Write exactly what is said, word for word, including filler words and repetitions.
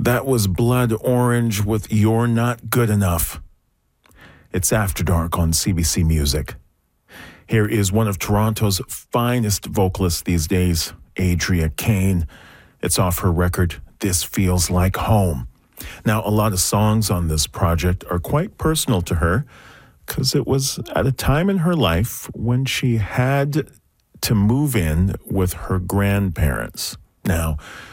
That was Blood Orange with You're Not Good Enough. It's After Dark on C B C Music. Here is one of Toronto's finest vocalists these days, Adria Kane. It's off her record, This Feels Like Home. Now, a lot of songs on this project are quite personal to her because it was at a time in her life when she had to move in with her grandparents. Now,